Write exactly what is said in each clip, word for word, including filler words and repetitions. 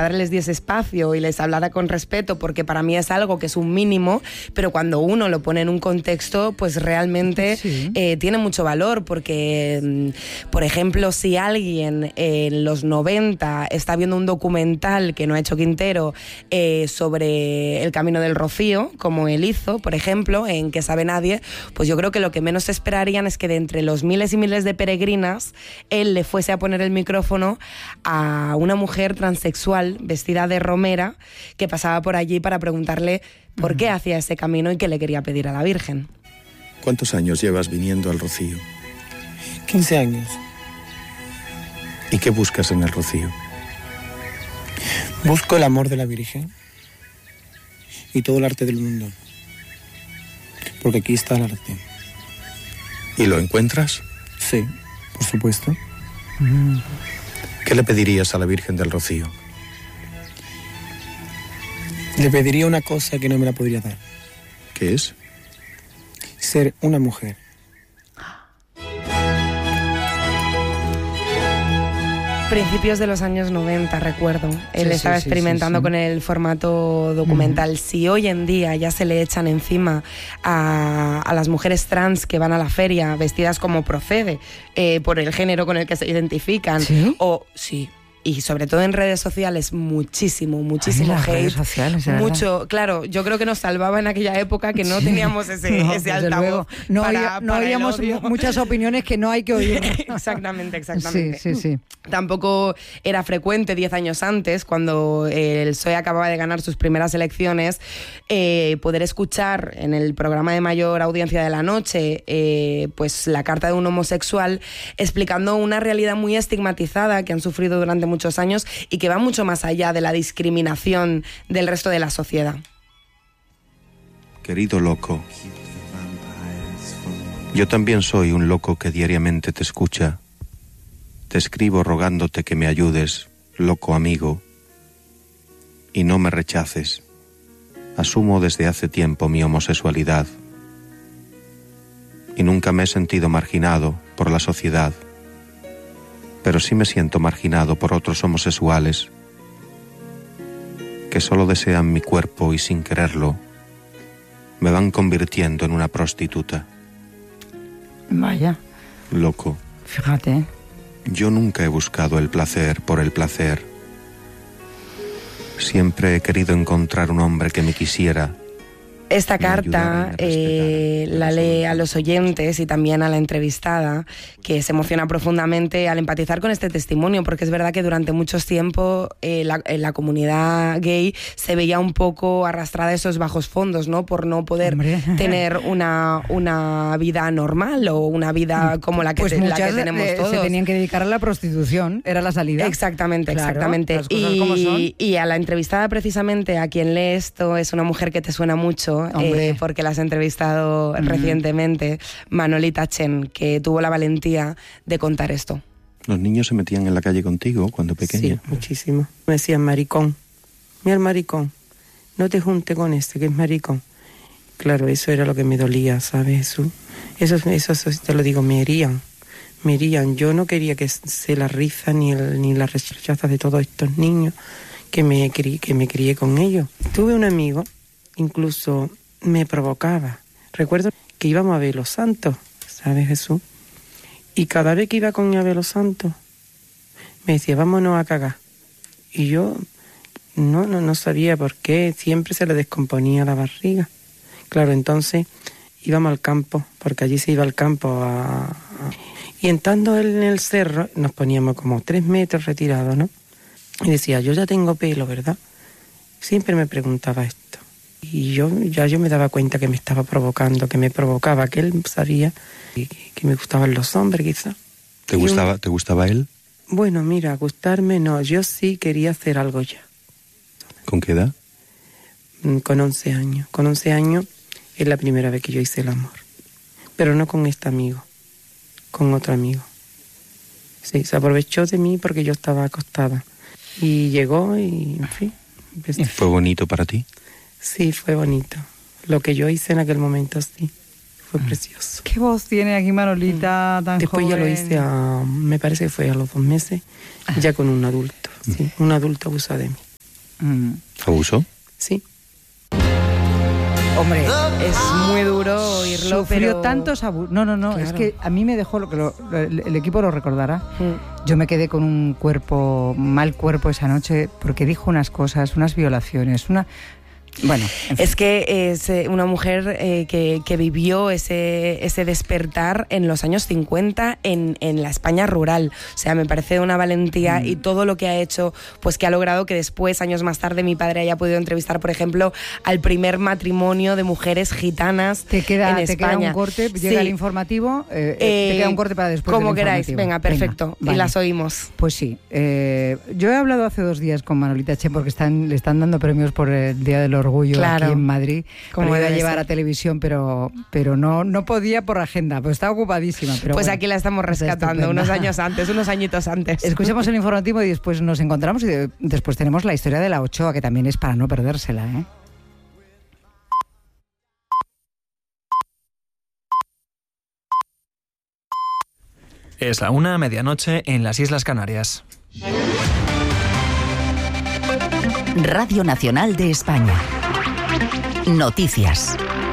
padre les diese espacio y les hablara con respeto, porque para mí es algo que es un mínimo, pero cuando uno lo pone en un contexto, pues realmente sí. eh, tiene mucho valor, porque, por ejemplo, si alguien en los noventa está viendo un documental que no ha hecho Quintero eh, sobre el Camino del Rocío, como él hizo, por ejemplo, en Que sabe nadie, pues yo creo que lo que menos esperarían es que de entre los miles y miles de peregrinas, él le fuese a poner el micrófono a una mujer transexual vestida de romera que pasaba por allí para preguntarle por qué hacía ese camino y qué le quería pedir a la Virgen. ¿Cuántos años llevas viniendo al Rocío? quince años. ¿Y qué buscas en el Rocío? Busco el amor de la Virgen y todo el arte del mundo, porque aquí está el arte. ¿Y lo encuentras? Sí, por supuesto. ¿Qué le pedirías a la Virgen del Rocío? Le pediría una cosa que no me la podría dar. ¿Qué es? Ser una mujer. Principios de los años noventa, recuerdo. Él sí, estaba sí, sí, experimentando sí, sí. con el formato documental. Uh-huh. Si hoy en día ya se le echan encima a, a las mujeres trans que van a la feria vestidas como procede, eh, por el género con el que se identifican, ¿sí? o sí. Y sobre todo en redes sociales, muchísimo, muchísimo Ay, hate. Redes sociales, mucho, claro, yo creo que nos salvaba en aquella época que no sí. teníamos ese, no, ese altavoz. No, para, oía, no para oíamos muchas opiniones que no hay que oír. exactamente, exactamente. Sí, sí, sí. Tampoco era frecuente diez años antes, cuando el P S O E acababa de ganar sus primeras elecciones, eh, poder escuchar en el programa de mayor audiencia de la noche eh, pues la carta de un homosexual explicando una realidad muy estigmatizada que han sufrido durante muchos años y que va mucho más allá de la discriminación del resto de la sociedad. Querido loco, yo también soy un loco que diariamente te escucha. Te escribo rogándote que me ayudes, loco amigo, y no me rechaces. Asumo desde hace tiempo mi homosexualidad y nunca me he sentido marginado por la sociedad, pero sí me siento marginado por otros homosexuales que solo desean mi cuerpo y sin quererlo me van convirtiendo en una prostituta. Vaya. Loco. Fíjate. Yo nunca he buscado el placer por el placer. Siempre he querido encontrar un hombre que me quisiera. Esta carta eh, la lee a los oyentes y también a la entrevistada, que se emociona profundamente al empatizar con este testimonio, porque es verdad que durante mucho tiempo eh, la, en la comunidad gay se veía un poco arrastrada a esos bajos fondos, ¿no? Por no poder Hombre. tener una, una vida normal o una vida como la que, pues te, muchas, la que tenemos eh, todos. Se tenían que dedicar a la prostitución, era la salida. Exactamente, claro, exactamente. Las cosas y, como son. y a la entrevistada precisamente, a quien lee esto, es una mujer que te suena mucho, Eh, porque la has entrevistado uh-huh. recientemente, Manolita Chen, que tuvo la valentía de contar esto. ¿Los niños se metían en la calle contigo cuando pequeña? Sí, muchísimo. Me decían maricón. Mira el maricón. No te junte con este, que es maricón. Claro, eso era lo que me dolía, ¿sabes, Jesús? Eso, eso, eso te lo digo, me herían. Me herían. Yo no quería que se la risa ni, el, ni la rechaza de todos estos niños que me, crié, que me crié con ellos. Tuve un amigo, incluso me provocaba. Recuerdo que íbamos a ver los santos, ¿sabes, Jesús? Y cada vez que iba con a ver los santos, me decía, vámonos a cagar. Y yo no, no, no sabía por qué, siempre se le descomponía la barriga. Claro, entonces íbamos al campo, porque allí se iba al campo a... a... Y entrando en el cerro, nos poníamos como tres metros retirados, ¿no? Y decía, yo ya tengo pelo, ¿verdad? Siempre me preguntaba esto. Y yo ya yo me daba cuenta que me estaba provocando, que me provocaba, que él sabía que, que me gustaban los hombres, quizá. ¿Te gustaba, un... ¿Te gustaba él? Bueno, mira, gustarme no, yo sí quería hacer algo ya. ¿Con qué edad? Con once años. Con once años es la primera vez que yo hice el amor. Pero no con este amigo, con otro amigo. Sí, se aprovechó de mí porque yo estaba acostada. Y llegó y, en fin. Empecé. ¿Fue bonito para ti? Sí, fue bonito. Lo que yo hice en aquel momento, sí, fue mm. precioso. ¿Qué voz tiene aquí Manolita tan Después joven? ya lo hice, a, me parece que fue a los dos meses, ya con un adulto, sí, un adulto abusó de mí. Mm. ¿Abuso? Sí. Hombre, es muy duro oírlo, Sufrió pero... tantos abusos. No, no, no, Claro. es que a mí me dejó, lo que lo- el, el equipo lo recordará. Mm. Yo me quedé con un cuerpo, mal cuerpo esa noche, porque dijo unas cosas, unas violaciones, una... Bueno, en fin. Es que es eh, una mujer eh, que, que vivió ese, ese despertar en los años cincuenta en, en la España rural. O sea, me parece de una valentía Mm. y todo lo que ha hecho, pues que ha logrado que después, años más tarde, mi padre haya podido entrevistar, por ejemplo, al primer matrimonio de mujeres gitanas Te queda, en te España. queda un corte, llega Sí. el informativo, eh, Eh, te queda un corte para después Como del queráis, informativo. venga, perfecto. vale. Y las oímos. Pues sí. Eh, yo he hablado hace dos días con Manolita Che porque están, le están dando premios por el Día del Orgullo Claro. aquí en Madrid. Como Como iba a debe llevar ser. a televisión, pero, pero no, no podía por agenda, pues estaba ocupadísima. Pero Pues bueno, aquí la estamos está rescatando estupenda. unos años antes, unos añitos antes. Escuchamos el informativo y después nos encontramos y de- después tenemos la historia de la Ochoa, que también es para no perdérsela, ¿eh? Es la una, medianoche, en las Islas Canarias. Radio Nacional de España. Noticias.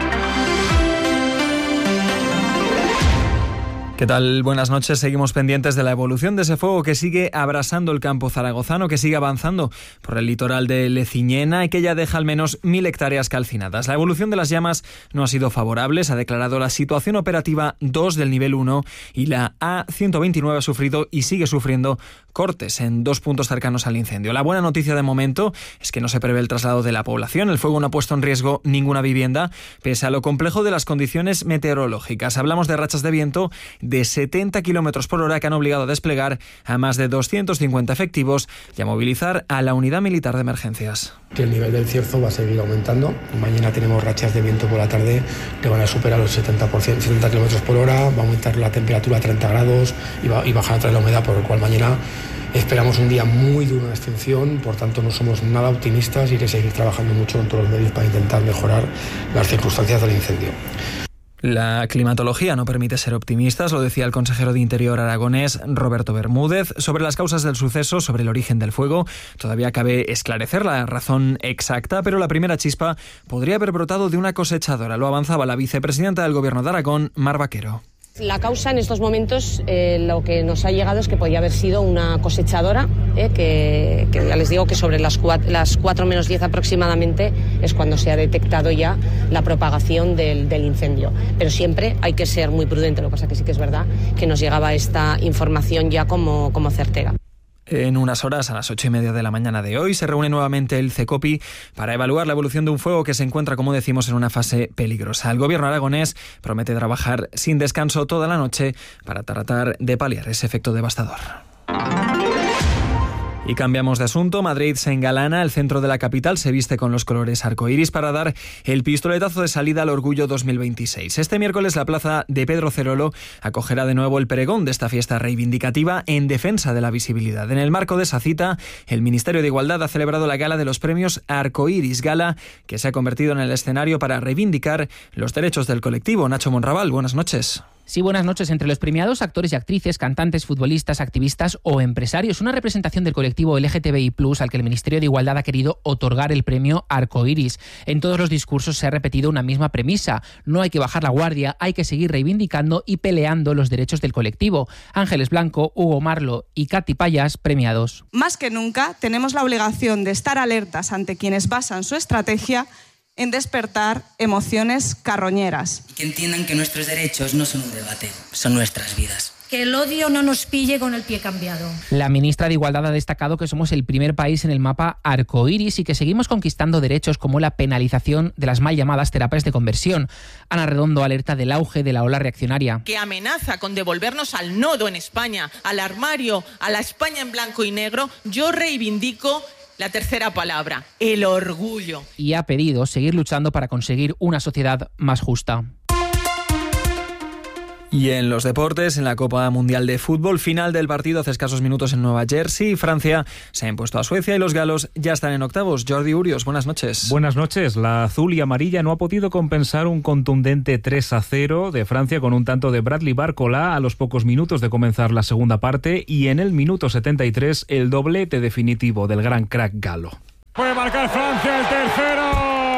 ¿Qué tal? Buenas noches. Seguimos pendientes de la evolución de ese fuego que sigue abrasando el campo zaragozano, que sigue avanzando por el litoral de Leciñena y que ya deja al menos mil hectáreas calcinadas. La evolución de las llamas no ha sido favorable. Se ha declarado la situación operativa dos del nivel uno y la A ciento veintinueve ha sufrido y sigue sufriendo cortes en dos puntos cercanos al incendio. La buena noticia de momento es que no se prevé el traslado de la población. El fuego no ha puesto en riesgo ninguna vivienda, pese a lo complejo de las condiciones meteorológicas. Hablamos de rachas de viento de setenta kilómetros por hora que han obligado a desplegar a más de doscientos cincuenta efectivos y a movilizar a la unidad militar de emergencias. Que el nivel del cierzo va a seguir aumentando. Mañana tenemos rachas de viento por la tarde que van a superar los setenta por ciento, setenta kilómetros por hora, va a aumentar la temperatura a treinta grados y, va, y bajar otra vez la humedad, por lo cual mañana esperamos un día muy duro de extinción, por tanto no somos nada optimistas y hay que seguir trabajando mucho con todos los medios para intentar mejorar las circunstancias del incendio. La climatología no permite ser optimistas, lo decía el consejero de Interior aragonés Roberto Bermúdez. Sobre las causas del suceso, sobre el origen del fuego, todavía cabe esclarecer la razón exacta, pero la primera chispa podría haber brotado de una cosechadora. Lo avanzaba la vicepresidenta del Gobierno de Aragón, Mar Vaquero. La causa en estos momentos, eh, lo que nos ha llegado es que podía haber sido una cosechadora, eh, que, que ya les digo que sobre las cuatro, las cuatro menos diez aproximadamente es cuando se ha detectado ya la propagación del, del incendio. Pero siempre hay que ser muy prudente, lo que pasa que sí que es verdad que nos llegaba esta información ya como, como certera. En unas horas, a las ocho y media de la mañana de hoy, se reúne nuevamente el CECOPI para evaluar la evolución de un fuego que se encuentra, como decimos, en una fase peligrosa. El gobierno aragonés promete trabajar sin descanso toda la noche para tratar de paliar ese efecto devastador. Y cambiamos de asunto. Madrid se engalana, el centro de la capital se viste con los colores arcoíris para dar el pistoletazo de salida al Orgullo dos mil veintiséis. Este miércoles la plaza de Pedro Cerolo acogerá de nuevo el pregón de esta fiesta reivindicativa en defensa de la visibilidad. En el marco de esa cita, el Ministerio de Igualdad ha celebrado la gala de los premios Arcoíris, gala que se ha convertido en el escenario para reivindicar los derechos del colectivo. Nacho Monraval, buenas noches. Sí, buenas noches. Entre los premiados, actores y actrices, cantantes, futbolistas, activistas o empresarios. Una representación del colectivo L G T B I plus, al que el Ministerio de Igualdad ha querido otorgar el premio Arcoíris. En todos los discursos se ha repetido una misma premisa. No hay que bajar la guardia, hay que seguir reivindicando y peleando los derechos del colectivo. Ángeles Blanco, Hugo Marlo y Katy Payas, premiados. Más que nunca, tenemos la obligación de estar alertas ante quienes basan su estrategia en despertar emociones carroñeras. Que entiendan que nuestros derechos no son un debate, son nuestras vidas. Que el odio no nos pille con el pie cambiado. La ministra de Igualdad ha destacado que somos el primer país en el mapa arcoíris y que seguimos conquistando derechos como la penalización de las mal llamadas terapias de conversión. Ana Redondo alerta del auge de la ola reaccionaria. Que amenaza con devolvernos al nodo en España, al armario, a la España en blanco y negro. Yo reivindico la tercera palabra, el orgullo. Y ha pedido seguir luchando para conseguir una sociedad más justa. Y en los deportes, en la Copa Mundial de Fútbol, final del partido hace escasos minutos en Nueva Jersey. Francia se ha impuesto a Suecia y los galos ya están en octavos. Jordi Urios, buenas noches. Buenas noches. La azul y amarilla no ha podido compensar un contundente tres a cero de Francia con un tanto de Bradley Barcola a los pocos minutos de comenzar la segunda parte y en el minuto setenta y tres el doblete definitivo del gran crack galo. Puede marcar Francia el tercero.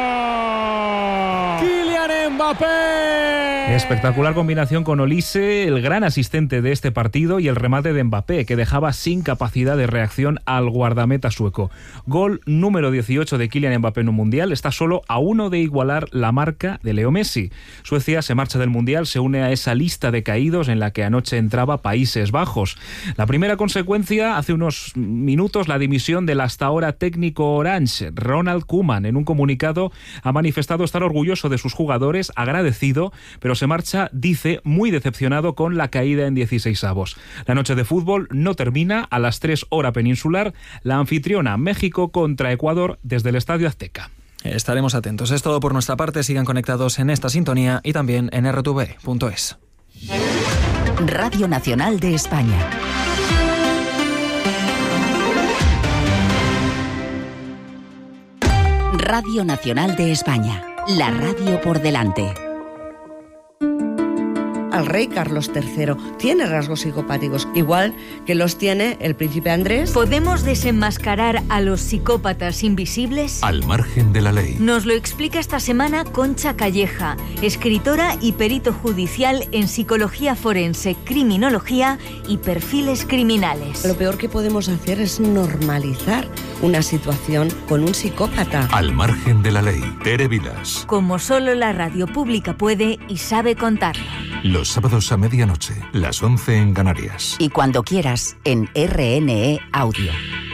Kylian Mbappé. Espectacular combinación con Olise, el gran asistente de este partido, y el remate de Mbappé, que dejaba sin capacidad de reacción al guardameta sueco. Gol número dieciocho de Kylian Mbappé en un mundial. Está solo a uno de igualar la marca de Leo Messi. Suecia se marcha del mundial, se une a esa lista de caídos en la que anoche entraba Países Bajos. La primera consecuencia, hace unos minutos, la dimisión del hasta ahora técnico Orange, Ronald Koeman. En un comunicado ha manifestado estar orgulloso de sus jugadores, agradecido, pero se marcha, dice, muy decepcionado con la caída en dieciseisavos. La noche de fútbol no termina. A las tres hora peninsular, la anfitriona México contra Ecuador desde el Estadio Azteca. Estaremos atentos. Es todo por nuestra parte. Sigan conectados en esta sintonía y también en erre te ve punto es. Radio Nacional de España. Radio Nacional de España. La radio por delante. Al rey Carlos tercero tiene rasgos psicopáticos, igual que los tiene el príncipe Andrés. ¿Podemos desenmascarar a los psicópatas invisibles? Al margen de la ley. Nos lo explica esta semana Concha Calleja, escritora y perito judicial en psicología forense, criminología y perfiles criminales. Lo peor que podemos hacer es normalizar una situación con un psicópata. Al margen de la ley. Tere Vilas. Como solo la radio pública puede y sabe contarlo. Los sábados a medianoche, las once en Canarias. Y cuando quieras, en R N E Audio.